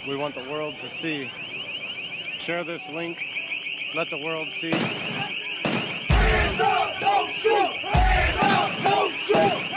we want the world to see. Share this link. Let the world see. Hands up, don't shoot! Hands up, don't shoot!